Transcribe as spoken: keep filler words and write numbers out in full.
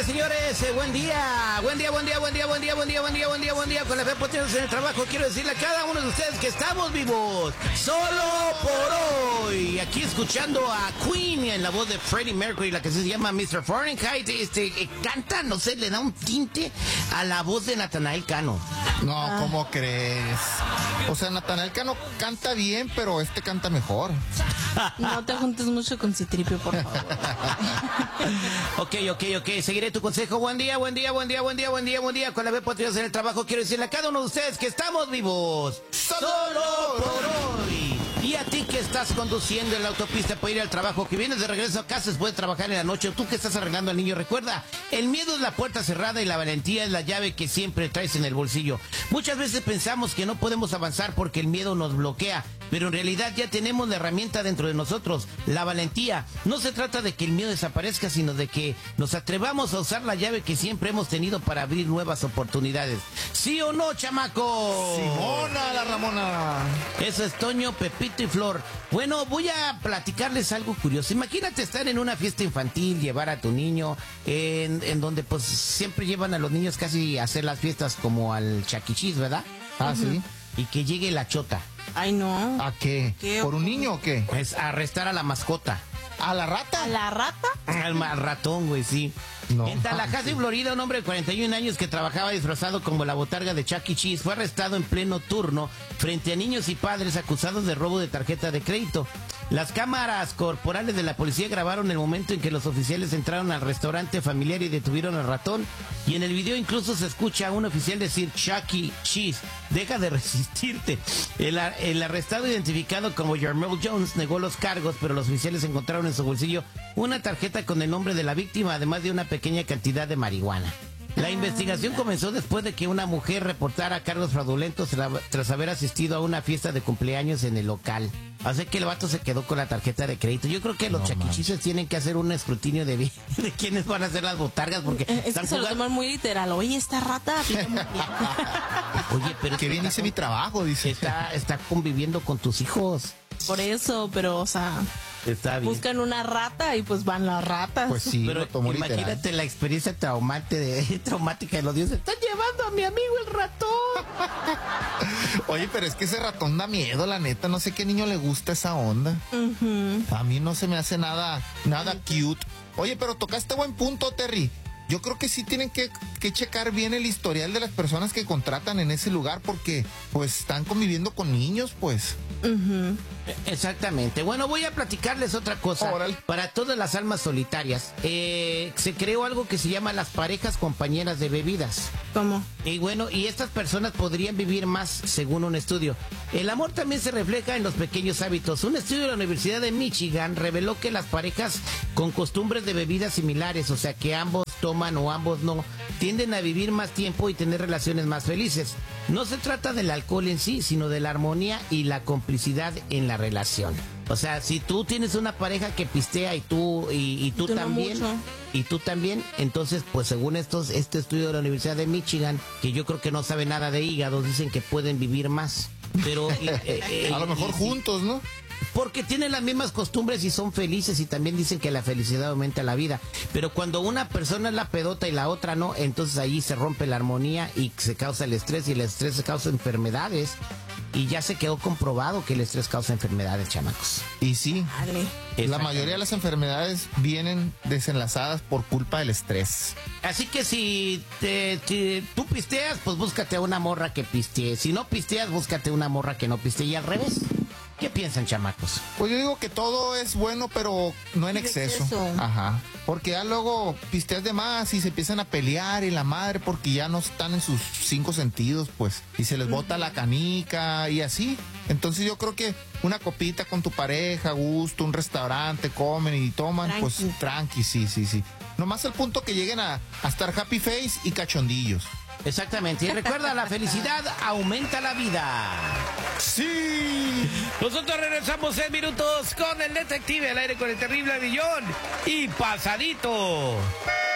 señores, eh, buen día, buen día, buen día, buen día, buen día, buen día, buen día, buen día, buen día, con la fe potentes en el trabajo, quiero decirle a cada uno de ustedes que estamos vivos, solo por hoy, aquí escuchando a Queen en la voz de Freddie Mercury, la que se llama mister Fahrenheit, este, eh, canta, no sé, le da un tinte a la voz de Natanael Cano. No, ah. ¿Cómo crees? O sea, Natanael Cano canta bien, pero este canta mejor. No te juntes mucho con Citripio, por favor. Ok, ok, ok, seguiré tu consejo. Buen día, buen día, buen día, buen día, buen día, buen día. Con la B Patriotas en el trabajo, quiero decirle a cada uno de ustedes que estamos vivos. Solo por hoy. Y a ti que estás conduciendo en la autopista para ir al trabajo, que vienes de regreso a casa después de trabajar en la noche, o tú que estás arreglando al niño, recuerda, el miedo es la puerta cerrada y la valentía es la llave que siempre traes en el bolsillo. Muchas veces pensamos que no podemos avanzar porque el miedo nos bloquea, pero en realidad ya tenemos la herramienta dentro de nosotros, la valentía. No se trata de que el miedo desaparezca, sino de que nos atrevamos a usar la llave que siempre hemos tenido para abrir nuevas oportunidades. ¿Sí o no, chamaco? Simona, la Ramona. Eso es Toño, Pepito y Flor. Bueno, voy a platicarles algo curioso. Imagínate estar en una fiesta infantil, llevar a tu niño, en, en donde pues siempre llevan a los niños casi a hacer las fiestas como al Chuck E. Cheese, ¿verdad? Ah, uh-huh. Sí. Y que llegue la chota. Ay, no. ¿A qué? ¿Qué? ¿Por un niño o qué? Pues a arrestar a la mascota. ¿A la rata? ¿A la rata? Al, al ratón, güey, sí. No. En Tallahassee, Florida, un hombre de cuarenta y un años que trabajaba disfrazado como la botarga de Chuck E. Cheese fue arrestado en pleno turno frente a niños y padres acusados de robo de tarjeta de crédito. Las cámaras corporales de la policía grabaron el momento en que los oficiales entraron al restaurante familiar y detuvieron al ratón. Y en el video incluso se escucha a un oficial decir Chuck E. Cheese, deja de resistirte. El, el arrestado, identificado como Jarmel Jones, negó los cargos, pero los oficiales encontraron en su bolsillo una tarjeta con el nombre de la víctima, además de una pequeña cantidad de marihuana. La investigación comenzó después de que una mujer reportara cargos fraudulentos tras haber asistido a una fiesta de cumpleaños en el local. Así que el vato se quedó con la tarjeta de crédito. Yo creo que los no, chaquichisos tienen que hacer un escrutinio de, de quiénes van a ser las botargas, porque es están que se jugando... lo toman muy literal. Oye, esta rata... Oye, pero... Que bien hice mi trabajo, dice. Está, está conviviendo con tus hijos. Por eso, pero, o sea... Está bien. Buscan una rata y pues van las ratas. Pues sí, pero imagínate literal. La experiencia traumante de, traumática de los dioses. Están llevando a mi amigo el ratón. Oye, pero es que ese ratón da miedo, la neta. No sé qué niño le gusta esa onda. Uh-huh. A mí no se me hace nada, nada cute. Oye, pero tocaste buen punto, Terry. Yo creo que sí tienen que, que checar bien el historial de las personas que contratan en ese lugar, porque pues están conviviendo con niños, pues. Uh-huh. Exactamente. Bueno, voy a platicarles otra cosa. Oral. Para todas las almas solitarias, eh, se creó algo que se llama las parejas compañeras de bebidas. ¿Cómo? Y bueno, y estas personas podrían vivir más, según un estudio. El amor también se refleja en los pequeños hábitos. Un estudio de la Universidad de Michigan reveló que las parejas con costumbres de bebidas similares, o sea que ambos toman o ambos no, tienden a vivir más tiempo y tener relaciones más felices. No se trata del alcohol en sí, sino de la armonía y la complicidad en la relación. O sea, si tú tienes una pareja que pistea y tú y, y tú, tú también no y tú también, entonces pues según estos este estudio de la Universidad de Michigan, que yo creo que no sabe nada de hígados, dicen que pueden vivir más. Pero eh, eh, a lo mejor y, juntos, ¿no? Porque tienen las mismas costumbres y son felices, y también dicen que la felicidad aumenta la vida. Pero cuando una persona es la pedota y la otra no, entonces ahí se rompe la armonía y se causa el estrés, y el estrés se causa enfermedades. Y ya se quedó comprobado que el estrés causa enfermedades, chamacos. Y sí, la mayoría de las enfermedades vienen desenlazadas por culpa del estrés. Así que si te, te, tú pisteas, pues búscate a una morra que pistee. Si no pisteas, búscate una morra que no pistee. Y al revés. ¿Qué piensan, chamacos? Pues yo digo que todo es bueno, pero no en exceso. Ajá. Porque ya luego pisteas de más y se empiezan a pelear y la madre, porque ya no están en sus cinco sentidos, pues. Y se les bota la canica y así. Entonces yo creo que una copita con tu pareja, a gusto, un restaurante, comen y toman, tranqui. Pues tranqui, sí, sí, sí. Nomás al punto que lleguen a, a estar happy face y cachondillos. Exactamente. Y recuerda, la felicidad aumenta la vida. ¡Sí! Nosotros regresamos en minutos con el detective al aire con el terrible Avillón y Pasadito.